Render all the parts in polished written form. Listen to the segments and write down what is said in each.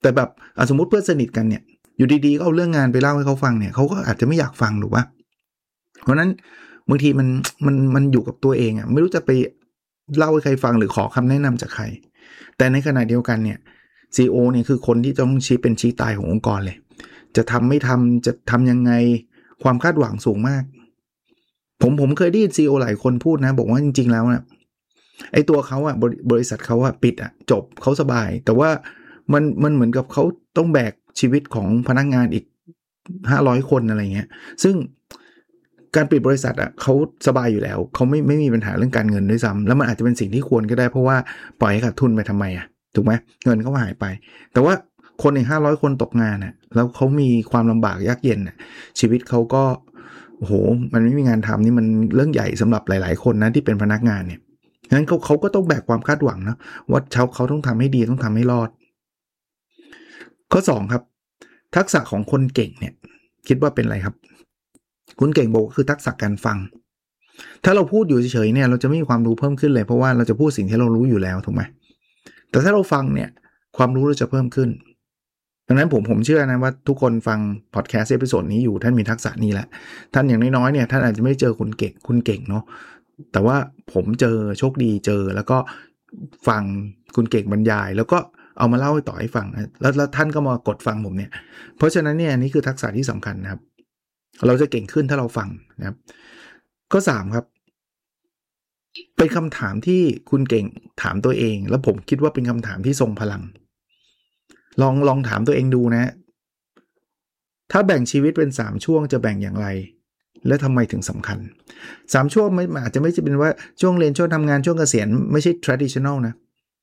แต่แบบสมมุติเพื่อนสนิทกันเนี่ยอยู่ดีๆก็เอาเรื่องงานไปเล่าให้เขาฟังเนี่ยเขาก็อาจจะไม่อยากฟังหรือว่าเพราะนั้นบางทีมันอยู่กับตัวเองไม่รู้จะไปเล่าให้ใครฟังหรือขอคำแนะนำจากใครแต่ในขณะเดียวกันเนี่ย CEO เนี่ยคือคนที่ต้องชี้เป็นชี้ตายขององค์กรเลยจะทำไม่ทำจะทำยังไงความคาดหวังสูงมากผมเคยได้ยิน CEO หลายคนพูดนะบอกว่าจริงๆแล้วนะไอ้ตัวเขาบริษัทเขาปิดจบเขาสบายแต่ว่ามันเหมือนกับเขาต้องแบกชีวิตของพนักงานอีก500คนอะไรเงี้ยซึ่งการปิดบริษัทเขาสบายอยู่แล้วเขาไม่มีปัญหาเรื่องการเงินด้วยซ้ำแล้วมันอาจจะเป็นสิ่งที่ควรก็ได้เพราะว่าปล่อยให้ขาดทุนไปทำไมถูกไหมเงินเขาหายไปแต่ว่าคนอีก500คนตกงานแล้วเขามีความลำบากยากเย็นชีวิตเขาก็โอ้โหมันไม่มีงานทำนี่มันเรื่องใหญ่สำหรับหลายๆคนนะที่เป็นพนักงานเนี่ยงั้นเขาก็ต้องแบกความคาดหวังนะว่าเขาต้องทำให้ดีต้องทำให้รอดข้อ2ครับทักษะของคนเก่งเนี่ยคิดว่าเป็นอะไรครับคุณเก่งบอกคือทักษะการฟังถ้าเราพูดอยู่เฉยๆเนี่ยเราจะไม่มีความรู้เพิ่มขึ้นเลยเพราะว่าเราจะพูดสิ่งที่เรารู้อยู่แล้วถูกไหมแต่ถ้าเราฟังเนี่ยความรู้เราจะเพิ่มขึ้นดังนั้นผมเชื่อนะว่าทุกคนฟังพอดแคสต์เอพิโซดนี้อยู่ท่านมีทักษะนี้แหละท่านอย่างน้อยๆเนี่ยท่านอาจจะไม่เจอคุณเก่งเนาะแต่ว่าผมเจอโชคดีเจอแล้วก็ฟังคุณเก่งบรรยายแล้วก็เอามาเล่าให้ต่อให้ฟังนะแล้วท่านก็มากดฟังผมเนี่ยเพราะฉะนั้นเนี่ยนี่คือทักษะที่สำคัญนะครับเราจะเก่งขึ้นถ้าเราฟังนะครับข้อ3ครับเป็นคำถามที่คุณเก่งถามตัวเองแล้วผมคิดว่าเป็นคำถามที่ทรงพลังลองถามตัวเองดูนะถ้าแบ่งชีวิตเป็น3ช่วงจะแบ่งอย่างไรและทำไมถึงสำคัญ3ช่วงอาจจะไม่ใช่เป็นว่าช่วงเรียนช่วงทำงานช่วงเกษียณไม่ใช่ traditional นะ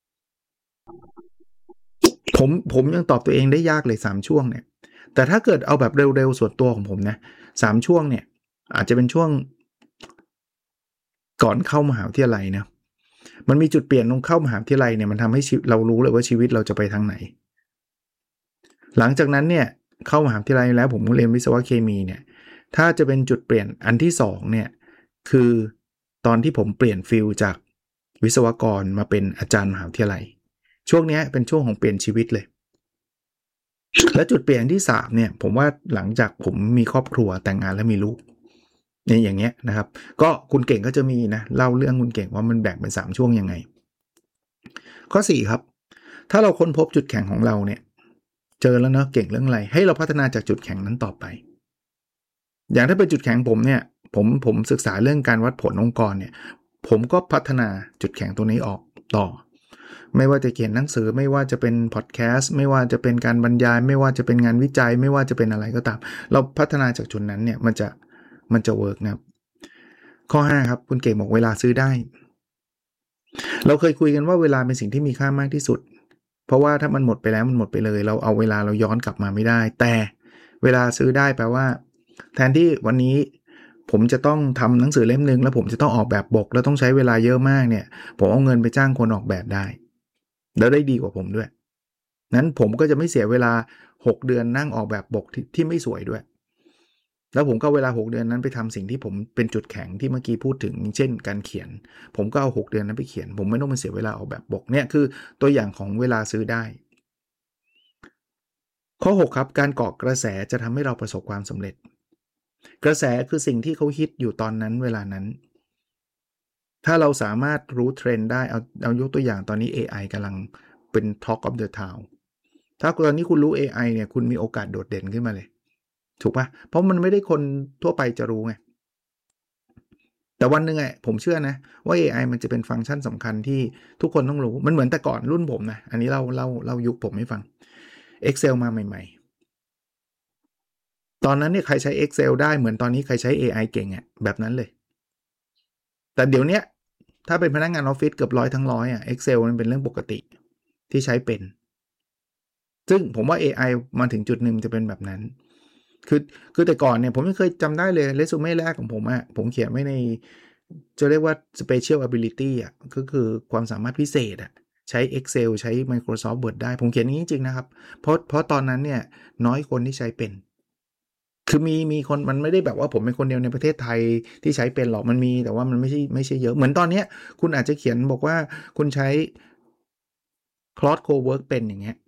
ผมยังตอบตัวเองได้ยากเลย3ช่วงเนี่ยแต่ถ้าเกิดเอาแบบเร็วๆส่วนตัวของผมนะ3ช่วงเนี่ยอาจจะเป็นช่วงก่อนเข้ามหาวิทยาลัยนะมันมีจุดเปลี่ยนตรงเข้ามหาวิทยาลัยเนี่ยมันทำให้เรารู้เลยว่าชีวิตเราจะไปทางไหนหลังจากนั้นเนี่ยเข้ามหาวิทยาลัยแล้วผมเรียนวิศวะเคมีเนี่ยถ้าจะเป็นจุดเปลี่ยนอันที่2เนี่ยคือตอนที่ผมเปลี่ยนฟิลจากวิศวกรมาเป็นอาจารย์มหาวิทยาลัยช่วงนี้เป็นช่วงของเปลี่ยนชีวิตเลยและจุดเปลี่ยนที่3เนี่ยผมว่าหลังจากผมมีครอบครัวแต่งงานและมีลูกเนี่ยอย่างเงี้ยนะครับก็คุณเก่งก็จะมีนะเล่าเรื่องคุณเก่งว่ามันแบ่งเป็น3ช่วงยังไงข้อ4ครับถ้าเราค้นพบจุดแข็งของเราเนี่ยเจอแล้วเนาะเก่งเรื่องอะไรให้เราพัฒนาจากจุดแข็งนั้นต่อไปอย่างถ้าเป็นจุดแข็งผมเนี่ยผมศึกษาเรื่องการวัดผลองค์กรเนี่ยผมก็พัฒนาจุดแข็งตัวนี้ออกต่อไม่ว่าจะเขียนหนังสือไม่ว่าจะเป็นพอดแคสต์ไม่ว่าจะเป็นการบรรยายไม่ว่าจะเป็นงานวิจัยไม่ว่าจะเป็นอะไรก็ตามเราพัฒนาจากจุดนั้นเนี่ยมันจะเวิร์กนะครับข้อ5ครับคุณเก่งบอกเวลาซื้อได้เราเคยคุยกันว่าเวลาเป็นสิ่งที่มีค่ามากที่สุดเพราะว่าถ้ามันหมดไปแล้วมันหมดไปเลยเราเอาเวลาเราย้อนกลับมาไม่ได้แต่เวลาซื้อได้แปลว่าแทนที่วันนี้ผมจะต้องทำหนังสือเล่มนึงแล้วผมจะต้องออกแบบปกแล้วต้องใช้เวลาเยอะมากเนี่ยผมเอาเงินไปจ้างคนออกแบบได้แล้วได้ดีกว่าผมด้วยนั้นผมก็จะไม่เสียเวลา6เดือนนั่งออกแบบปกที่ไม่สวยด้วยแล้วผมก็เวลา6เดือนนั้นไปทำสิ่งที่ผมเป็นจุดแข็งที่เมื่อกี้พูดถึงเช่นการเขียนผมก็เอา6เดือนนั้นไปเขียนผมไม่ต้องมาเสียเวลาออกแบบปกเนี่ยคือตัวอย่างของเวลาซื้อได้ข้อ6ครับการเกาะกระแสจะทำให้เราประสบความสำเร็จกระแสคือสิ่งที่เขาฮิตอยู่ตอนนั้นเวลานั้นถ้าเราสามารถรู้เทรนด์ได้เอายกตัวอย่างตอนนี้ AI กำลังเป็น Talk of the Town ถ้าตอนนี้คุณรู้ AI เนี่ยคุณมีโอกาสโดดเด่นขึ้นมาเลยถูกปะเพราะมันไม่ได้คนทั่วไปจะรู้ไงแต่วันหนึ่งผมเชื่อนะว่า AI มันจะเป็นฟังก์ชันสำคัญที่ทุกคนต้องรู้มันเหมือนแต่ก่อนรุ่นผมนะอันนี้เล่ายุคผมให้ฟัง Excel มาใหม่ๆตอนนั้นเนี่ยใครใช้ Excel ได้เหมือนตอนนี้ใครใช้ AI เก่งแบบนั้นเลยแต่เดี๋ยวนี้ถ้าเป็นพนักงานออฟฟิศเกือบ100ทั้ง100Excel มันเป็นเรื่องปกติที่ใช้เป็นซึ่งผมว่า AI มาถึงจุดหนึ่งจะเป็นแบบนั้นคือแต่ก่อนเนี่ยผมไม่เคยจำได้เลยเรซูเม่แรกของผมผมเขียนไว้ในจะเรียกว่า special ability ก็คือความสามารถพิเศษใช้ Excel ใช้ Microsoft Word ได้ผมเขียนอย่างนี้จริงๆนะครับเพราะตอนนั้นเนี่ยน้อยคนที่ใช้เป็นคือมีคนมันไม่ได้แบบว่าผมเป็นคนเดียวในประเทศไทยที่ใช้เป็นหรอกมันมีแต่ว่ามันไม่ใช่เยอะเหมือนตอนนี้คุณอาจจะเขียนบอกว่าคุณใช้ Claude Cowork เป็นอย่างเงี้ย